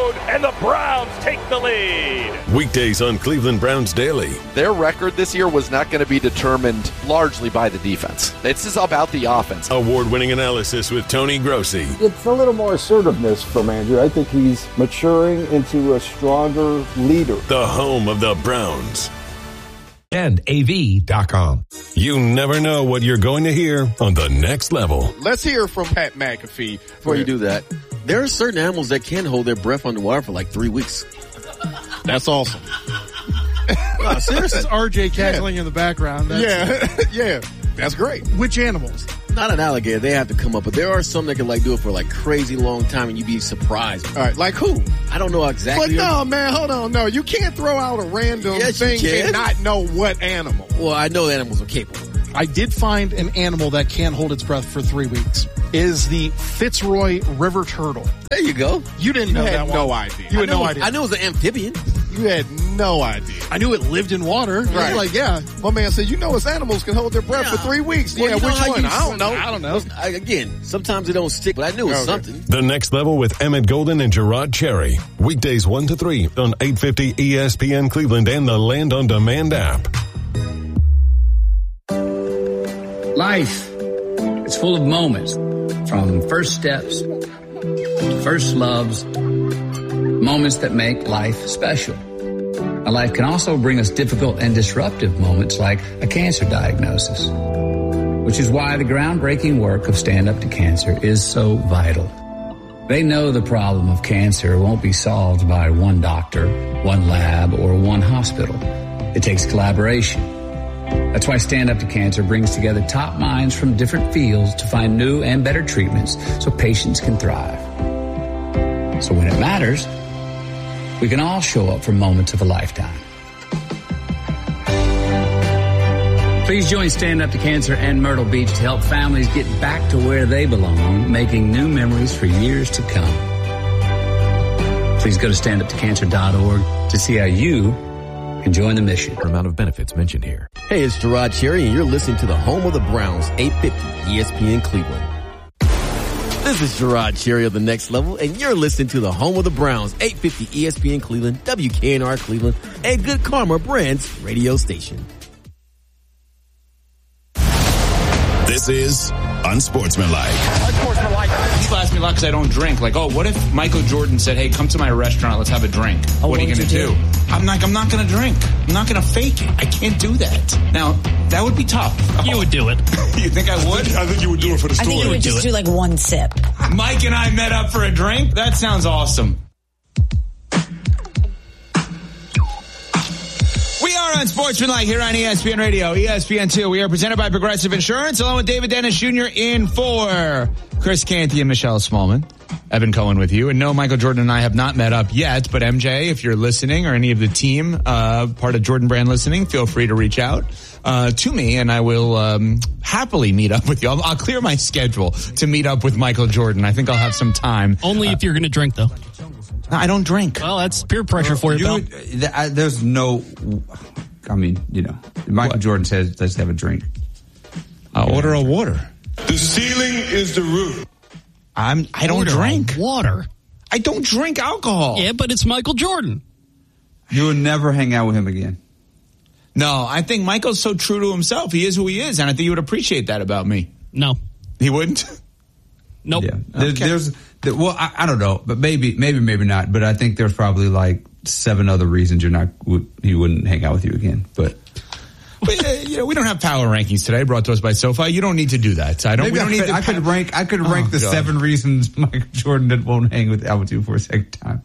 road, and the Browns take the lead. Weekdays on Cleveland Browns Daily. Their record this year was not going to be determined largely by the defense. This is about the offense. Award-winning analysis with Tony Grossi. It's a little more assertiveness from Andrew. I think he's maturing into a stronger leader. The home of the Browns. And AV.com. You never know what you're going to hear on The Next Level. Let's hear from Pat McAfee. Before you do that, there are certain animals that can hold their breath underwater for like 3 weeks. That's awesome. No, seriously. This is RJ cackling in the background. Yeah. That's great. Which animals? Not an alligator. They have to come up, but there are some that can like do it for like crazy long time, and you'd be surprised. All right, like who? I don't know exactly. But no, man, hold on. No, you can't throw out a random thing and not know what animal. Well, I know animals are capable. I did find an animal that can't hold its breath for 3 weeks. Is the Fitzroy River turtle. There you go. You didn't know that one. No idea. You had no idea. I knew it was an amphibian. You had no idea. I knew it lived in water. Right. Like, yeah. My man said, animals can hold their breath for 3 weeks. Well, which one? I don't know. Again, sometimes it don't stick, but I knew it was something. The Next Level with Emmett Golden and Gerard Cherry. Weekdays 1 to 3 on 850 ESPN Cleveland and the Land on Demand app. Life is full of moments, from first steps to first loves, moments that make life special. Now, life can also bring us difficult and disruptive moments like a cancer diagnosis, which is why the groundbreaking work of Stand Up to Cancer is so vital. They know the problem of cancer won't be solved by one doctor, one lab, or one hospital. It takes collaboration. That's why Stand Up to Cancer brings together top minds from different fields to find new and better treatments so patients can thrive. So when it matters, we can all show up for moments of a lifetime. Please join Stand Up to Cancer and Myrtle Beach to help families get back to where they belong, making new memories for years to come. Please go to standuptocancer.org to see how you can join the mission. Amount of benefits mentioned here. Hey, it's Gerard Cherry, and you're listening to the home of the Browns, 850 ESPN Cleveland. This is Gerard Cherry of The Next Level, and you're listening to the home of the Browns, 850 ESPN Cleveland, WKNR Cleveland, and Good Karma Brands radio station. This is Unsportsmanlike. People ask me a lot because I don't drink. Like, what if Michael Jordan said, hey, come to my restaurant, let's have a drink. What are you going to do? I'm not going to drink. I'm not going to fake it. I can't do that. Now, that would be tough. You would do it. You think I would? I think you would do it for the story. I think you would just do like one sip. Mike and I met up for a drink? That sounds awesome. We are Unsportsmanlike here on ESPN Radio, ESPN2. We are presented by Progressive Insurance, along with David Dennis Jr. in for Chris Canty and Michelle Smallman. Evan Cohen with you. And no, Michael Jordan and I have not met up yet, but MJ, if you're listening, or any of the team, part of Jordan Brand listening, feel free to reach out to me, and I will happily meet up with you. I'll clear my schedule to meet up with Michael Jordan. I think I'll have some time. Only if you're going to drink, though. I don't drink. Well, that's peer pressure for you, pal. There's no, Michael Jordan says, let's have a drink. I'll order a water. The ceiling is the roof. I don't drink. Water. I don't drink alcohol. Yeah, but it's Michael Jordan. You will never hang out with him again. No, I think Michael's so true to himself. He is who he is, and I think you would appreciate that about me. No. He wouldn't? Nope. Yeah. I don't know, but maybe not. But I think there's probably like 7 other reasons he wouldn't hang out with you again. But we don't have power rankings today, brought to us by SoFi. You don't need to do that. I could rank the 7 reasons Michael Jordan won't hang out with you for a second time.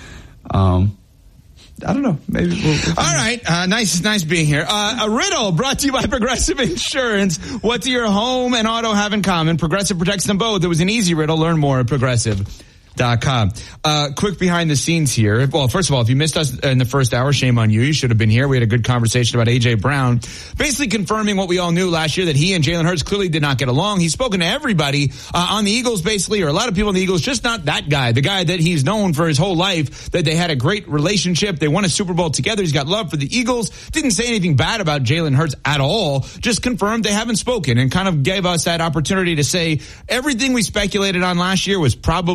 I don't know. Maybe we'll all right. Nice being here. A riddle brought to you by Progressive Insurance. What do your home and auto have in common? Progressive protects them both. It was an easy riddle. Learn more at Progressive.com. Quick behind the scenes here. Well, first of all, if you missed us in the first hour, shame on you. You should have been here. We had a good conversation about A.J. Brown, basically confirming what we all knew last year, that he and Jalen Hurts clearly did not get along. He's spoken to everybody on the Eagles, basically, or a lot of people on the Eagles, just not that guy, the guy that he's known for his whole life, that they had a great relationship. They won a Super Bowl together. He's got love for the Eagles. Didn't say anything bad about Jalen Hurts at all. Just confirmed they haven't spoken, and kind of gave us that opportunity to say everything we speculated on last year was probably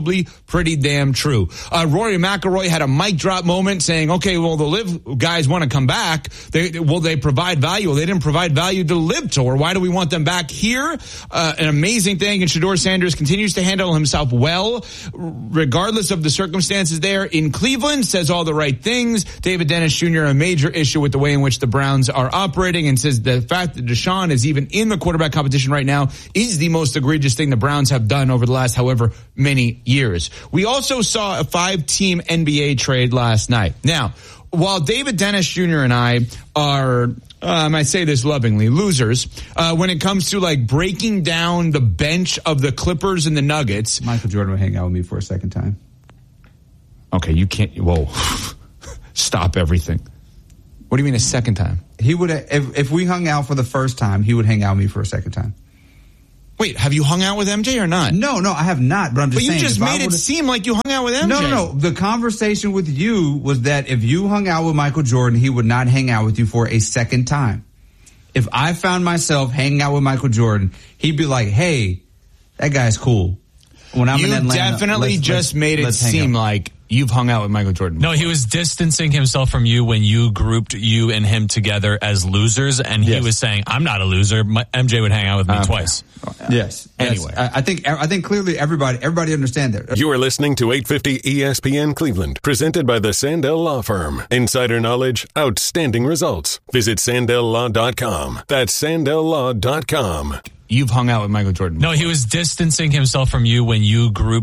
pretty damn true. Rory McIlroy had a mic drop moment saying, okay, well, the LIV guys want to come back. Will they provide value? Well, they didn't provide value to the LIV Tour. Why do we want them back here? An amazing thing. And Shedeur Sanders continues to handle himself well, regardless of the circumstances there in Cleveland, says all the right things. David Dennis Jr., a major issue with the way in which the Browns are operating, and says the fact that Deshaun is even in the quarterback competition right now is the most egregious thing the Browns have done over the last however many years. We also saw a 5-team NBA trade last night. Now, while David Dennis Jr. and I are, I say this lovingly, losers, when it comes to like breaking down the bench of the Clippers and the Nuggets. Michael Jordan would hang out with me for a second time. Okay, you can't, whoa. Stop everything. What do you mean a second time? He would, if we hung out for the first time, he would hang out with me for a second time. Wait, have you hung out with MJ or not? No, I have not, but I'm just saying. But you just made it seem like you hung out with MJ. No. The conversation with you was that if you hung out with Michael Jordan, he would not hang out with you for a second time. If I found myself hanging out with Michael Jordan, he'd be like, hey, that guy's cool. When I'm in Atlanta, definitely just made it seem like you've hung out with Michael Jordan before. No, he was distancing himself from you when you grouped you and him together as losers, and he was saying, I'm not a loser. MJ would hang out with me twice. Yes. Anyway. I think clearly everybody understands that. You are listening to 850 ESPN Cleveland, presented by the Sandell Law Firm. Insider knowledge, outstanding results. Visit SandellLaw.com. That's SandellLaw.com. You've hung out with Michael Jordan before. No, he was distancing himself from you when you grouped